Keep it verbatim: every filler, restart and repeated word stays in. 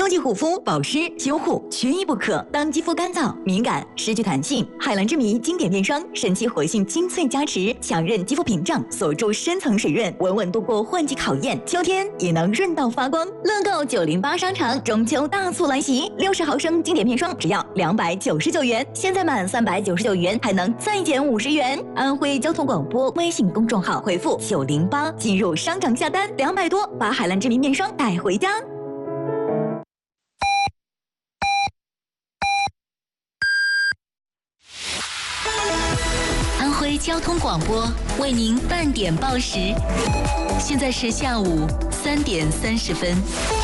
超级护肤、保湿、修护，缺一不可。当肌肤干燥、敏感、失去弹性，海蓝之谜经典面霜，神奇活性精粹加持，强韧肌肤屏障，锁住深层水润，稳稳度过换季考验，秋天也能润到发光。乐购九零八商场中秋大促来袭，六十毫升经典面霜只要两百九十九元，现在满三百九十九元还能再减五十元。安徽交通广播微信公众号回复九零八进入商场下单，两百多把海蓝之谜面霜带回家。 安徽交通广播为您半点报时，现在是下午三点三十分。